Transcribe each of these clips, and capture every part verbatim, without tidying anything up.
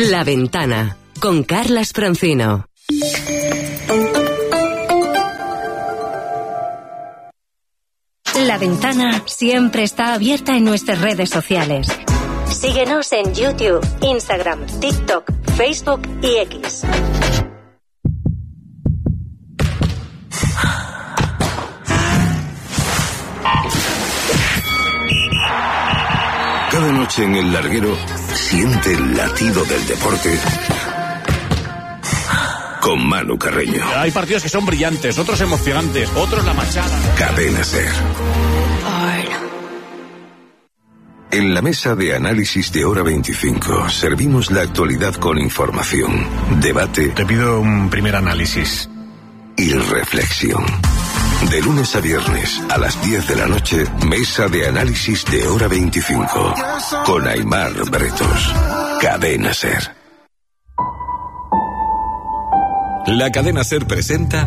La Ventana, con Carlas Francino. La Ventana siempre está abierta en nuestras redes sociales. Síguenos en YouTube, Instagram, TikTok, Facebook y X. Cada noche en el larguero siente el latido del deporte con Manu Carreño. Hay partidos que son brillantes, otros emocionantes, otros la machada. Cadena Ser. En la mesa de análisis de Hora veinticinco servimos la actualidad con información, debate. Te pido un primer análisis. Y reflexión. De lunes a viernes a las diez de la noche, mesa de análisis de Hora veinticinco. Con Aimar Bretos. Cadena Ser. La Cadena Ser presenta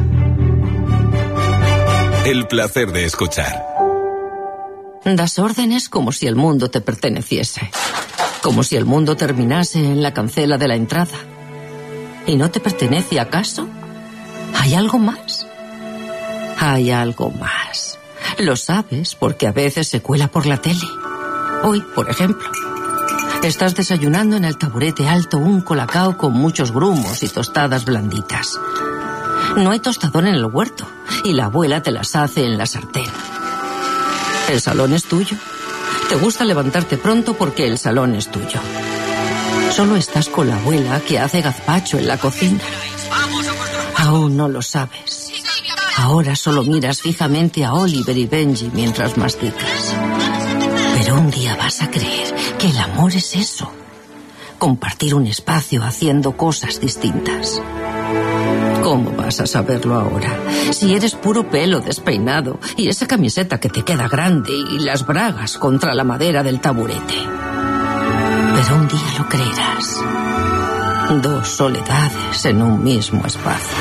El placer de escuchar. Das órdenes como si el mundo te perteneciese. Como si el mundo terminase en la cancela de la entrada. ¿Y no te pertenece acaso? ¿Hay algo más? Hay algo más. Lo sabes porque a veces se cuela por la tele. Hoy, por ejemplo, estás desayunando en el taburete alto un colacao con muchos grumos y tostadas blanditas. No hay tostador en el huerto y la abuela te las hace en la sartén. El salón es tuyo. Te gusta levantarte pronto porque el salón es tuyo. Solo estás con la abuela que hace gazpacho en la cocina. Aún no lo sabes. Ahora solo miras fijamente a Oliver y Benji mientras masticas. Pero un día vas a creer que el amor es eso. Compartir un espacio haciendo cosas distintas. ¿Cómo vas a saberlo ahora? Si eres puro pelo despeinado y esa camiseta que te queda grande y las bragas contra la madera del taburete. Pero un día lo creerás. Dos soledades en un mismo espacio.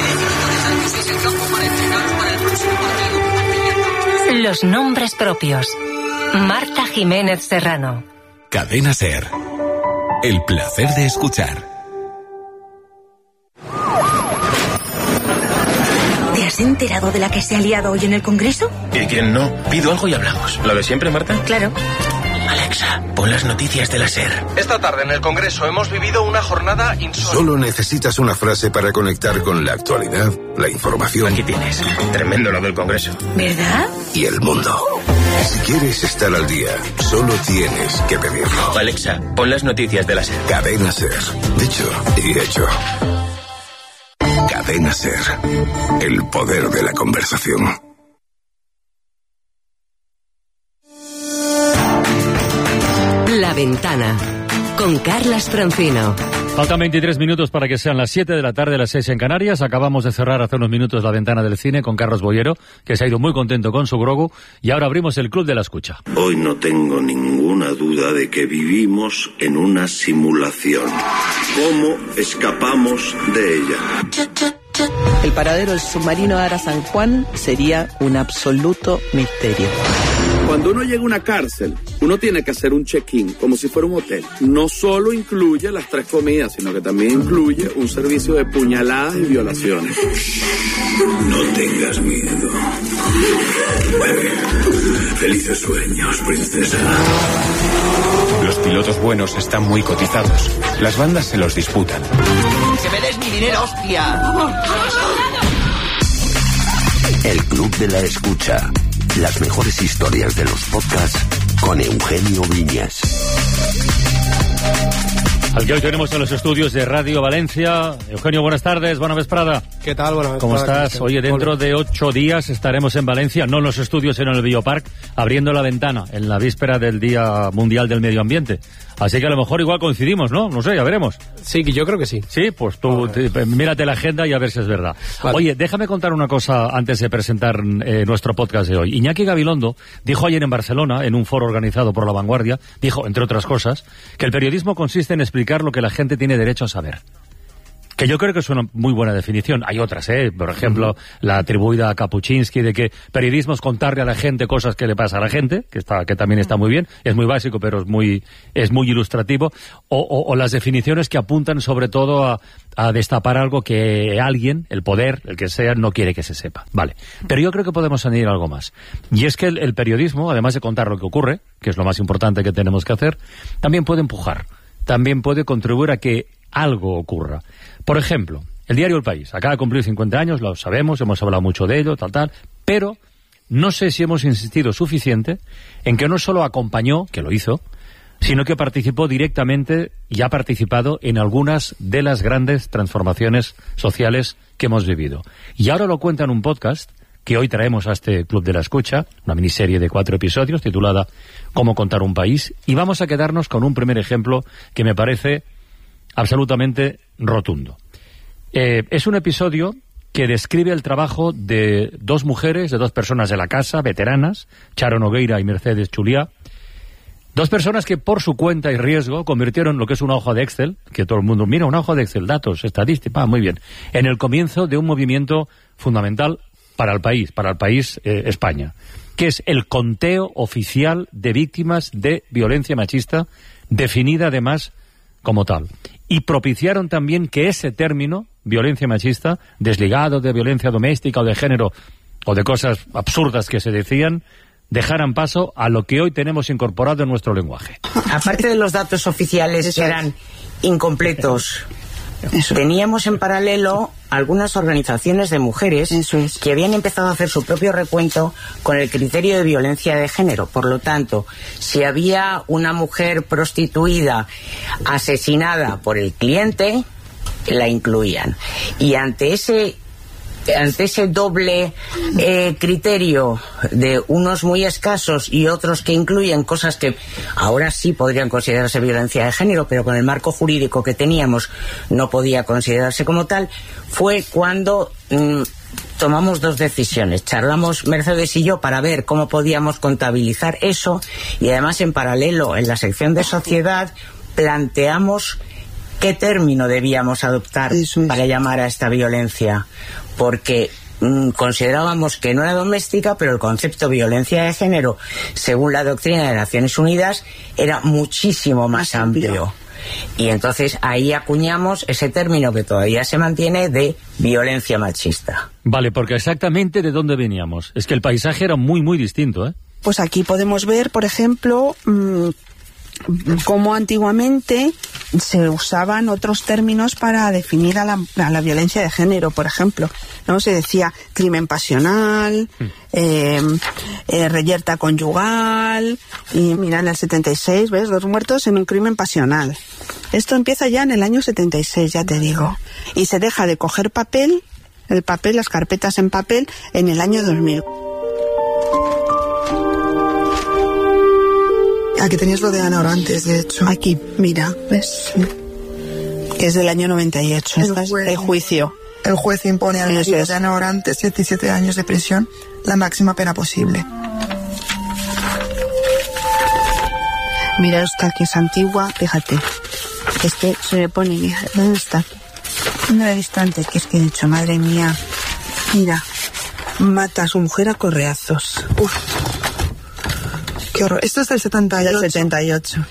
Los nombres propios. Marta Jiménez Serrano. Cadena Ser. El placer de escuchar. ¿Te has enterado de la que se ha liado hoy en el Congreso? ¿Y quién no? Pido algo y hablamos. ¿Lo de siempre, Marta? Claro. Alexa, pon las noticias de la SER. Esta tarde en el Congreso hemos vivido una jornada insólita. Solo necesitas una frase para conectar con la actualidad, la información. Aquí tienes. Tremendo lo del Congreso. ¿Verdad? Y el mundo. Si quieres estar al día, solo tienes que pedirlo. Alexa, pon las noticias de la SER. Cadena Ser. Dicho y hecho. Cadena Ser. El poder de la conversación. La Ventana, con Carlas Francino. Faltan veintitrés minutos para que sean las siete de la tarde, las seis en Canarias. Acabamos de cerrar hace unos minutos la ventana del cine con Carlos Boyero, que se ha ido muy contento con su Grogu, y ahora abrimos el Club de la Escucha. Hoy no tengo ninguna duda de que vivimos en una simulación. ¿Cómo escapamos de ella? El paradero del submarino Ara San Juan sería un absoluto misterio. Cuando uno llega a una cárcel, uno tiene que hacer un check-in, como si fuera un hotel. No solo incluye las tres comidas, sino que también incluye un servicio de puñaladas y violaciones. No tengas miedo. Felices sueños, princesa. Los pilotos buenos están muy cotizados. Las bandas se los disputan. ¡Que me des mi dinero, hostia! El Club de la Escucha. Las mejores historias de los podcasts con Eugenio Viñas. Al que hoy tenemos en los estudios de Radio Valencia. Eugenio, buenas tardes, buena vesprada. ¿Qué tal? Buenas ¿Cómo estás? Oye, dentro de ocho días estaremos en Valencia, no en los estudios, sino en el Biopark, abriendo la ventana, en la víspera del Día Mundial del Medio Ambiente. Así que a lo mejor igual coincidimos, ¿no? No sé, ya veremos. Sí, yo creo que sí. Sí, pues tú te, mírate la agenda y a ver si es verdad. Vale. Oye, déjame contar una cosa antes de presentar eh, nuestro podcast de hoy. Iñaki Gabilondo dijo ayer en Barcelona, en un foro organizado por La Vanguardia, dijo, entre otras cosas, que el periodismo consiste en explicar lo que la gente tiene derecho a saber. Que yo creo que es una muy buena definición. Hay otras, ¿eh? Por ejemplo, uh-huh. la atribuida a Kapuczynski de que periodismo es contarle a la gente cosas que le pasa a la gente, que está que también está muy bien. Es muy básico, pero es muy es muy ilustrativo. O, o, o las definiciones que apuntan sobre todo a, a destapar algo que alguien, el poder, el que sea, no quiere que se sepa. Vale. Pero yo creo que podemos añadir algo más. Y es que el, el periodismo, además de contar lo que ocurre, que es lo más importante que tenemos que hacer, también puede empujar. También puede contribuir a que algo ocurra. Por ejemplo, el diario El País acaba de cumplir cincuenta años, lo sabemos, hemos hablado mucho de ello, tal, tal, pero no sé si hemos insistido suficiente en que no solo acompañó, que lo hizo, sino que participó directamente y ha participado en algunas de las grandes transformaciones sociales que hemos vivido. Y ahora lo cuenta en un podcast que hoy traemos a este Club de la Escucha, una miniserie de cuatro episodios titulada Cómo contar un país, y vamos a quedarnos con un primer ejemplo que me parece absolutamente rotundo. Eh, es un episodio que describe el trabajo de dos mujeres, de dos personas de la casa, veteranas, Charo Nogueira y Mercedes Chuliá, dos personas que por su cuenta y riesgo convirtieron lo que es una hoja de Excel, que todo el mundo mira, una hoja de Excel, datos, estadística, ah, muy bien, en el comienzo de un movimiento fundamental para el país, para el país eh, España, que es el conteo oficial de víctimas de violencia machista, definida además como tal. Y propiciaron también que ese término, violencia machista, desligado de violencia doméstica o de género, o de cosas absurdas que se decían, dejaran paso a lo que hoy tenemos incorporado en nuestro lenguaje. Aparte de los datos oficiales que eran incompletos, Eso. teníamos en paralelo algunas organizaciones de mujeres es. que habían empezado a hacer su propio recuento con el criterio de violencia de género. Por lo tanto, si había una mujer prostituida asesinada por el cliente, la incluían. Y ante ese ante ese doble eh, criterio de unos muy escasos y otros que incluyen cosas que ahora sí podrían considerarse violencia de género, pero con el marco jurídico que teníamos no podía considerarse como tal, fue cuando mmm, tomamos dos decisiones. Charlamos Mercedes y yo para ver cómo podíamos contabilizar eso, y además en paralelo en la sección de sociedad planteamos qué término debíamos adoptar para llamar a esta violencia, porque mmm, considerábamos que no era doméstica, pero el concepto violencia de género, según la doctrina de Naciones Unidas, era muchísimo más amplio. Y entonces ahí acuñamos ese término que todavía se mantiene de violencia machista. Vale, porque exactamente de dónde veníamos. Es que el paisaje era muy, muy distinto, ¿eh? Pues aquí podemos ver, por ejemplo, mmm, cómo antiguamente se usaban otros términos para definir a la, a la violencia de género, por ejemplo, ¿no? Se decía crimen pasional, mm. eh, eh, reyerta conyugal, y mira, en el setenta y seis, ¿ves? Dos muertos en un crimen pasional. Esto empieza ya en el año setenta y seis, ya te digo. Y se deja de coger papel, el papel, las carpetas en papel, en el año dos mil. Aquí tenías lo de Ana Orantes, de hecho. Aquí, mira, ¿ves? Que es del año noventa y ocho. El juez, el juicio. El juez impone al marido de Ana Orantes diecisiete años de prisión, la máxima pena posible. Mira, esta que es antigua, fíjate. Es que se me pone, mira, ¿dónde está? No he visto antes, que es que he dicho, madre mía. Mira, mata a su mujer a correazos. Uf. Qué horror. Esto es del setenta y ocho. Del setenta y ocho.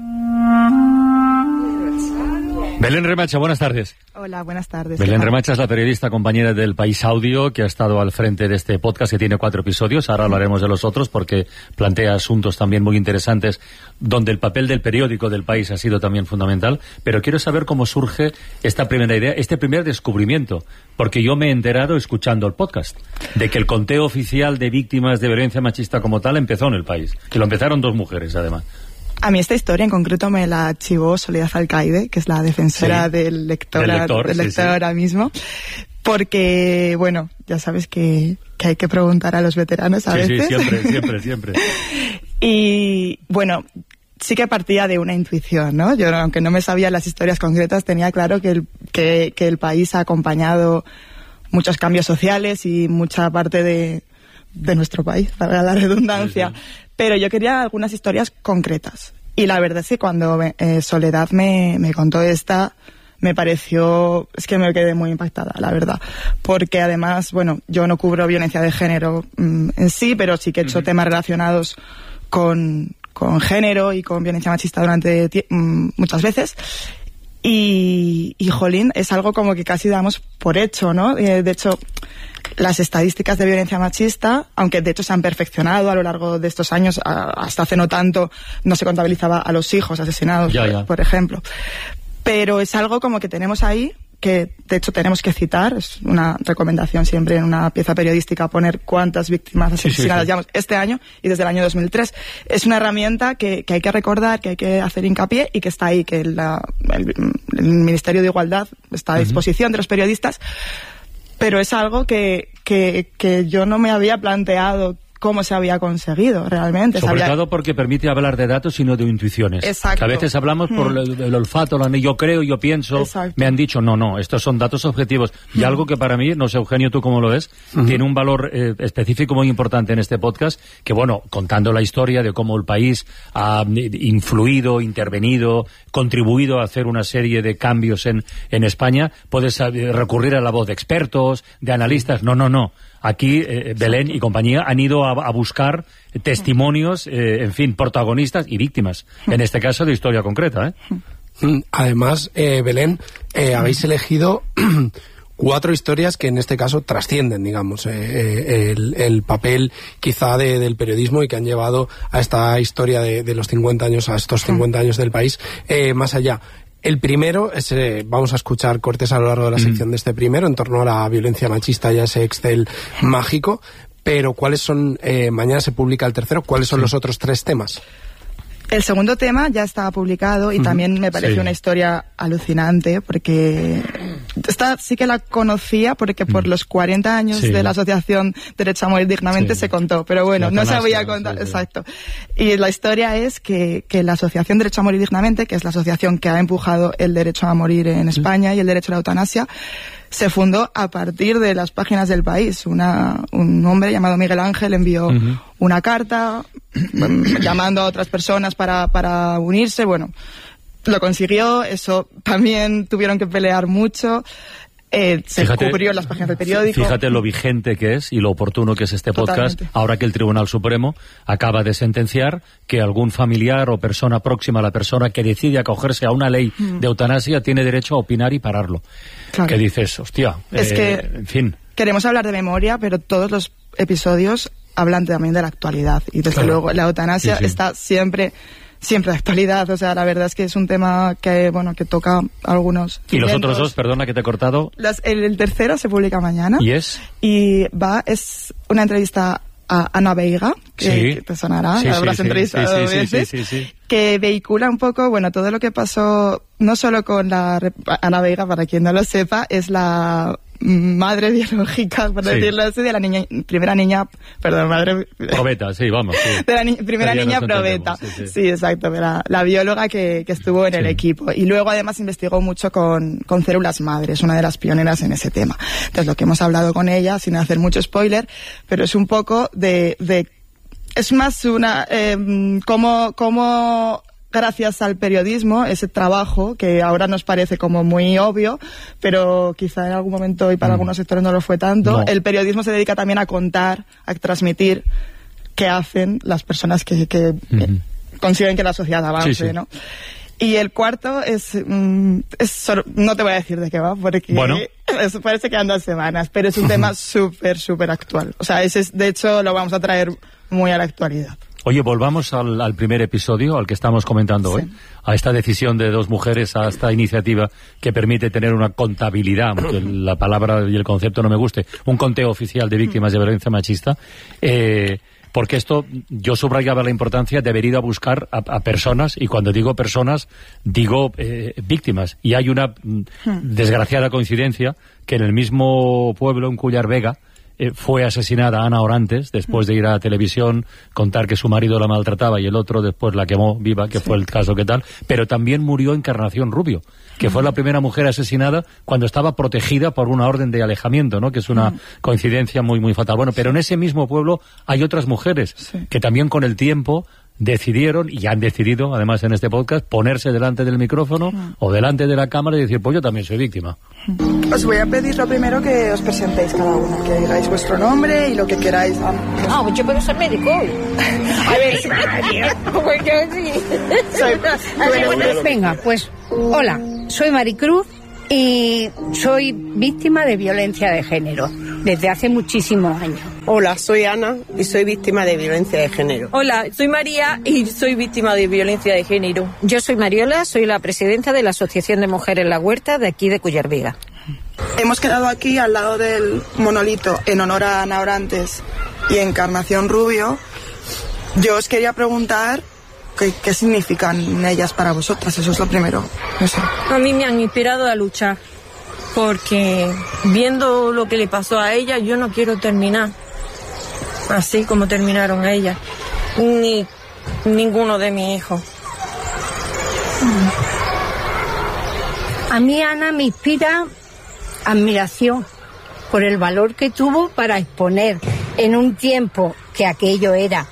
Belén Remacha, buenas tardes. Hola, buenas tardes. Belén Remacha es la periodista compañera del País Audio que ha estado al frente de este podcast que tiene cuatro episodios. Ahora hablaremos de los otros porque plantea asuntos también muy interesantes donde el papel del periódico del País ha sido también fundamental. Pero quiero saber cómo surge esta primera idea, este primer descubrimiento, porque yo me he enterado escuchando el podcast de que el conteo oficial de víctimas de violencia machista como tal empezó en el País, que lo empezaron dos mujeres además. A mí esta historia en concreto me la archivó Soledad Alcaide, que es la defensora sí. del lector, del lector, del lector sí, sí. ahora mismo, porque, bueno, ya sabes que, que hay que preguntar a los veteranos a sí, veces. Sí, siempre, siempre, siempre. Y, bueno, sí que partía de una intuición, ¿no? Yo, aunque no me sabía las historias concretas, tenía claro que el, que, que el país ha acompañado muchos cambios sociales y mucha parte de, de nuestro país, para la redundancia. Sí, sí. Pero yo quería algunas historias concretas. Y la verdad es que cuando eh, Soledad me, me contó esta, me pareció, es que me quedé muy impactada, la verdad, porque además, bueno, yo no cubro violencia de género mmm, en sí, pero sí que he hecho uh-huh. temas relacionados con, con género y con violencia machista durante mmm, muchas veces. Y, y, jolín, es algo como que casi damos por hecho, ¿no? Eh, de hecho, las estadísticas de violencia machista, aunque de hecho se han perfeccionado a lo largo de estos años, a, hasta hace no tanto no se contabilizaba a los hijos asesinados, ya, por, ya. por ejemplo. Pero es algo como que tenemos ahí, que de hecho tenemos que citar, es una recomendación siempre en una pieza periodística poner cuántas víctimas asesinadas sí, sí, sí. llevamos este año y desde el año dos mil tres. Es una herramienta que, que hay que recordar, que hay que hacer hincapié y que está ahí, que la, el, el Ministerio de Igualdad está a disposición uh-huh. de los periodistas, pero es algo que, que, que yo no me había planteado cómo se había conseguido realmente. Sobre había... todo porque permite hablar de datos y no de intuiciones. Exacto. Que a veces hablamos mm. por el, el olfato, la, yo creo, yo pienso, Exacto. me han dicho, no, no, estos son datos objetivos. Y mm. algo que para mí, no sé, Eugenio, tú cómo lo ves, mm-hmm. tiene un valor eh, específico muy importante en este podcast, que bueno, contando la historia de cómo el país ha influido, intervenido, contribuido a hacer una serie de cambios en, en España, puedes recurrir a la voz de expertos, de analistas, no, no, no. Aquí eh, Belén y compañía han ido a, a buscar testimonios, eh, en fin, protagonistas y víctimas, en este caso de historia concreta, ¿eh? Además, eh, Belén, eh, habéis elegido cuatro historias que en este caso trascienden, digamos, eh, eh, el, el papel quizá de, del periodismo y que han llevado a esta historia de, de los cincuenta años, a estos cincuenta años del país, eh, más allá. El primero, es, eh, vamos a escuchar cortes a lo largo de la sección mm. de este primero, en torno a la violencia machista y a ese Excel mágico, pero ¿cuáles son, eh, mañana se publica el tercero, cuáles son sí. los otros tres temas? El segundo tema ya estaba publicado y uh-huh. también me pareció sí. una historia alucinante, porque esta sí que la conocía porque por los cuarenta años sí. de la Asociación Derecho a Morir Dignamente sí. se contó, pero bueno, no sabía contar, sí, sí. exacto. Y la historia es que, que la Asociación Derecho a Morir Dignamente, que es la asociación que ha empujado el derecho a morir en España y el derecho a la eutanasia, se fundó a partir de las páginas del País. Una, un hombre llamado Miguel Ángel envió uh-huh. una carta llamando a otras personas para, para unirse. Bueno, lo consiguió, eso también tuvieron que pelear mucho. Eh, se fíjate, cubrió en las páginas del periódico. Fíjate lo vigente que es y lo oportuno que es este podcast. Totalmente. Ahora que el Tribunal Supremo acaba de sentenciar que algún familiar o persona próxima a la persona que decide acogerse a una ley mm. de eutanasia tiene derecho a opinar y pararlo. Claro. ¿Qué dices? Hostia, es eh, que en fin. Queremos hablar de memoria, pero todos los episodios hablan también de la actualidad. Y desde claro. luego la eutanasia sí, sí. está siempre... siempre de actualidad, o sea, la verdad es que es un tema que, bueno, que toca a algunos. ¿Y los otros dos, perdona que te he cortado? Las, el, el tercero se publica mañana. ¿Y es? Y va, es una entrevista a Ana Veiga, que, sí. que te sonará, sí, la habrás sí, entrevistado sí, sí, veces, sí, sí, sí, sí. que vehicula un poco, bueno, todo lo que pasó, no solo con la... Ana Veiga, para quien no lo sepa, es la madre biológica, por sí. decirlo así, de la niña, primera niña, perdón, madre... Probeta, sí, vamos. Sí. De la ni, primera ya niña probeta. Sí, sí. sí, exacto, de la, la bióloga que, que estuvo en sí. el equipo. Y luego además investigó mucho con, con células madres, una de las pioneras en ese tema. Entonces lo que hemos hablado con ella, sin hacer mucho spoiler, pero es un poco de... de es más una... Eh, cómo... cómo gracias al periodismo, ese trabajo que ahora nos parece como muy obvio, pero quizá en algún momento y para mm. algunos sectores no lo fue tanto, no. el periodismo se dedica también a contar, a transmitir qué hacen las personas que, que mm-hmm. eh, consiguen que la sociedad avance, sí, sí. ¿no? Y el cuarto es, mm, es sor- no te voy a decir de qué va, porque bueno. eso parece que andan semanas, pero es un tema súper, súper actual. O sea, ese es, de hecho, lo vamos a traer muy a la actualidad. Oye, volvamos al, al primer episodio, al que estamos comentando sí. hoy, a esta decisión de dos mujeres, a esta iniciativa que permite tener una contabilidad, aunque la palabra y el concepto no me guste, un conteo oficial de víctimas de violencia machista, eh, porque esto, yo subrayaba la importancia de haber ido a buscar a, a personas, y cuando digo personas, digo eh, víctimas, y hay una mm, desgraciada coincidencia que en el mismo pueblo, en Cullar Vega, Eh, fue asesinada Ana Orantes después de ir a la televisión, contar que su marido la maltrataba y el otro después la quemó viva, que sí. fue el caso que tal, pero también murió Encarnación Rubio, que uh-huh. fue la primera mujer asesinada cuando estaba protegida por una orden de alejamiento, ¿no? Que es una uh-huh. coincidencia muy muy fatal. Bueno, pero en ese mismo pueblo hay otras mujeres sí. que también con el tiempo decidieron, y han decidido, además en este podcast, ponerse delante del micrófono mm. o delante de la cámara y decir, pues yo también soy víctima. Os voy a pedir lo primero que os presentéis cada uno, que digáis vuestro nombre y lo que queráis. Ah, pues yo puedo ser médico hoy. A ver, pues yo sí. Soy... Venga, pues, hola, soy Maricruz y soy víctima de violencia de género desde hace muchísimos años. Hola, soy Ana y soy víctima de violencia de género. Hola, soy María y soy víctima de violencia de género. Yo soy Mariola, soy la presidenta de la Asociación de Mujeres La Huerta de aquí de Cuyar-Vega. Hemos quedado aquí al lado del monolito en honor a Ana Orantes y Encarnación Rubio. Yo os quería preguntar qué, qué significan ellas para vosotras, eso es lo primero. No sé. A mí me han inspirado a luchar, porque viendo lo que le pasó a ella, yo no quiero terminar así como terminaron a ella, ni ninguno de mis hijos. A mí Ana me inspira admiración por el valor que tuvo para exponer en un tiempo que aquello era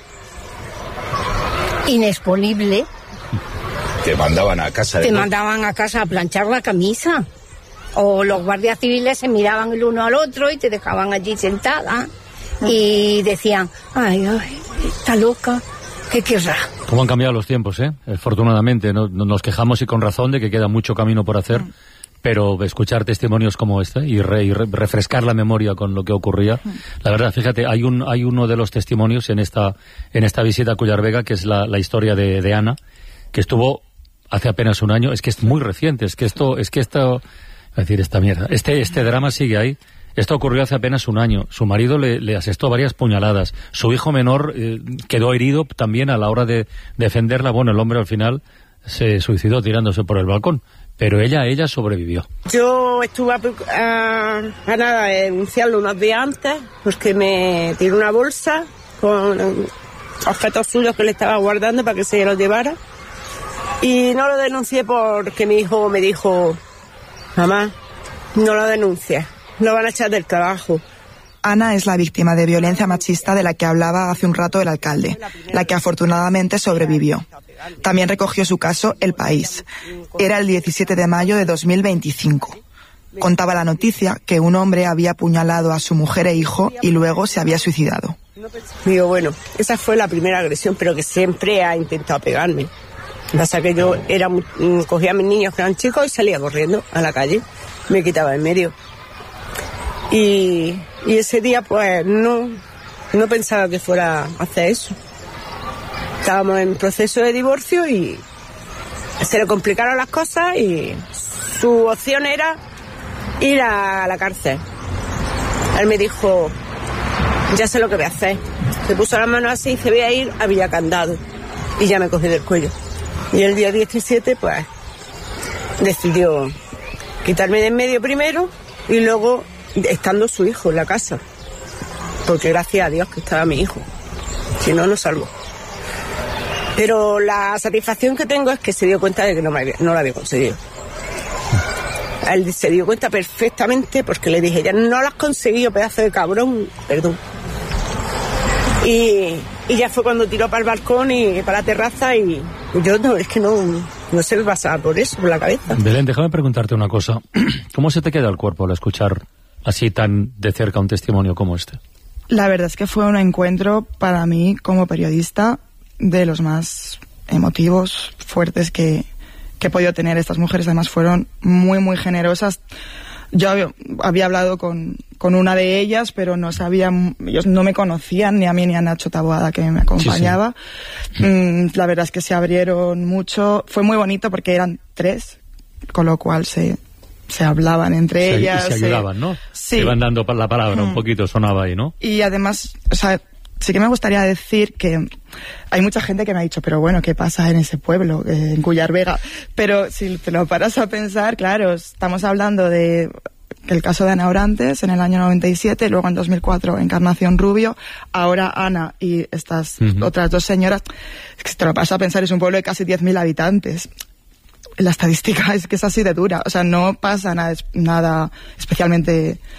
inexponible. Te mandaban a casa. Te mandaban a casa a planchar la camisa. O los guardias civiles se miraban el uno al otro y te dejaban allí sentada. Y decían, ay, ay, está loca, ¿qué querrá? ¿Cómo han cambiado los tiempos, eh? Afortunadamente, ¿no? Nos quejamos y con razón de que queda mucho camino por hacer, mm. pero escuchar testimonios como este y, re, y re, refrescar la memoria con lo que ocurría, mm. la verdad, fíjate, hay un hay uno de los testimonios en esta en esta visita a Cuyar-Vega, que es la, la historia de, de Ana, que estuvo hace apenas un año. Es que es muy reciente, es que esto, es que esto, es decir, esta mierda, este este drama sigue ahí. Esto ocurrió hace apenas un año. Su marido le, le asestó varias puñaladas. Su hijo menor eh, quedó herido también a la hora de defenderla. Bueno, el hombre al final se suicidó tirándose por el balcón, pero ella ella sobrevivió. Yo estuve a, a, a nada de denunciarlo unos días antes, porque me tiró una bolsa con objetos suyos que le estaba guardando para que se los llevara. Y no lo denuncié porque mi hijo me dijo, mamá, no lo denuncies. Lo van a echar del trabajo. Ana es la víctima de violencia machista de la que hablaba hace un rato el alcalde, la que afortunadamente sobrevivió. También recogió su caso El País. Era el diecisiete de mayo de dos mil veinticinco. Contaba la noticia que un hombre había apuñalado a su mujer e hijo y luego se había suicidado. Digo, bueno, esa fue la primera agresión, pero que siempre ha intentado pegarme. Lo que pasa que yo era, cogía a mis niños que eran chicos y salía corriendo a la calle. Me quitaba en medio. Y, y ese día pues no, no pensaba que fuera a hacer eso. Estábamos en proceso de divorcio y se le complicaron las cosas y su opción era ir a la cárcel. Él me dijo, ya sé lo que voy a hacer. Se puso las manos así y dice, voy a ir a Villacandado. Y ya me cogí del cuello. Y el día diecisiete pues decidió quitarme de en medio primero y luego estando su hijo en la casa, porque gracias a Dios que estaba mi hijo, si no, no salgo. Pero la satisfacción que tengo es que se dio cuenta de que no, me había, no lo había conseguido. Él se dio cuenta perfectamente porque le dije, ya no lo has conseguido, pedazo de cabrón, perdón. Y, y ya fue cuando tiró para el balcón y para la terraza y, y yo no, es que no, no se me pasaba por eso, por la cabeza. Belén, déjame preguntarte una cosa. ¿Cómo se te queda el cuerpo al escuchar así tan de cerca un testimonio como este? La verdad es que fue un encuentro para mí como periodista de los más emotivos, fuertes que, que he podido tener. Estas mujeres además fueron muy muy generosas. Yo había, había hablado con, con una de ellas, pero no sabían, ellos no me conocían, ni a mí ni a Nacho Taboada, que me acompañaba. Sí, sí. Mm, la verdad es que se abrieron mucho. Fue muy bonito porque eran tres, con lo cual se... se hablaban entre se, ellas. Y se ayudaban, ¿no? Sí. Se iban dando la palabra, mm. un poquito sonaba ahí, ¿no? Y además, o sea, sí que me gustaría decir que hay mucha gente que me ha dicho, pero bueno, ¿qué pasa en ese pueblo, eh, en Cuyar-Vega? Pero si te lo paras a pensar, claro, estamos hablando de el caso de Ana Orantes en el año noventa y siete, luego en dos mil cuatro Encarnación Rubio, ahora Ana y estas uh-huh. otras dos señoras. Es que si te lo paras a pensar, es un pueblo de casi diez mil habitantes. La estadística es que es así de dura, o sea, no pasa nada, nada especialmente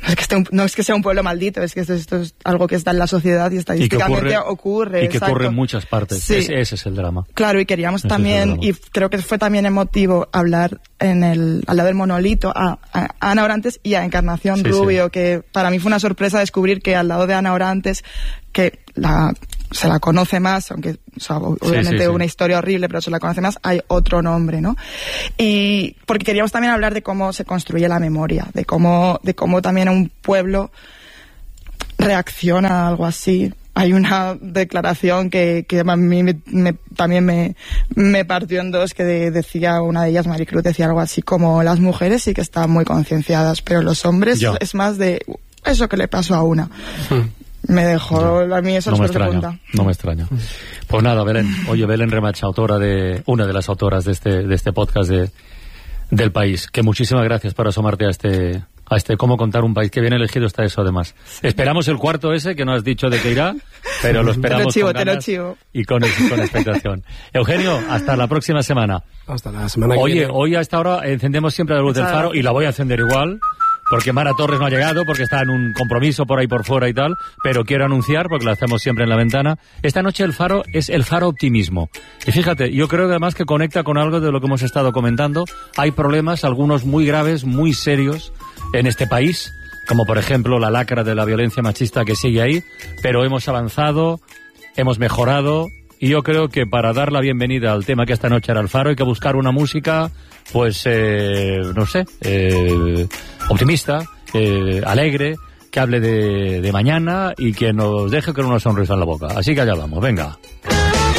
no es que, esté un, no es que sea un pueblo maldito, es que esto, esto es algo que está en la sociedad y estadísticamente y que ocurre, ocurre. Y que exacto. ocurre en muchas partes. Sí. Ese, ese es el drama. Claro, y queríamos ese también, y creo que fue también emotivo hablar en el, al lado del monolito a, a, a Ana Orantes y a Encarnación sí, Rubio, sí. que para mí fue una sorpresa descubrir que al lado de Ana Orantes, que la, se la conoce más, aunque o sea, obviamente sí, sí, sí. una historia horrible, pero se la conoce más, hay otro nombre, ¿no? Y porque queríamos también hablar de cómo se construye la memoria, de cómo, de cómo también un pueblo reacciona a algo así. Hay una declaración que, que a mí me, me, también me, me partió en dos, que de, decía una de ellas, Maricruz, decía algo así como: las mujeres sí que están muy concienciadas, pero los hombres Yo. es más de eso que le pasó a una. Hmm. Me dejó no, a mí eso no me pregunta. extraña, no me extraña. Pues nada, Belén. Oye, Belén Remach, autora de, una de las autoras de este, de este podcast de, del País. Que muchísimas gracias por asomarte a este, a este cómo contar un país. Que bien elegido está eso, además. Sí. Esperamos el cuarto ese, que no has dicho de qué irá, pero lo esperamos te lo chivo, con ganas te lo chivo. y con, con expectación. Eugenio, hasta la próxima semana. Hasta la semana que Oye, viene. hoy a esta hora encendemos siempre la luz del faro y la voy a encender igual. Porque Mara Torres no ha llegado, porque está en un compromiso por ahí por fuera y tal, pero quiero anunciar, porque lo hacemos siempre en la ventana, esta noche el faro es el faro optimismo. Y fíjate, yo creo que además que conecta con algo de lo que hemos estado comentando. Hay problemas, algunos muy graves, muy serios, en este país, como por ejemplo la lacra de la violencia machista que sigue ahí, pero hemos avanzado, hemos mejorado, y yo creo que para dar la bienvenida al tema que esta noche era el faro hay que buscar una música, pues, eh, no sé, eh, optimista, eh, alegre, que hable de, de mañana y que nos deje con una sonrisa en la boca. Así que allá vamos, venga.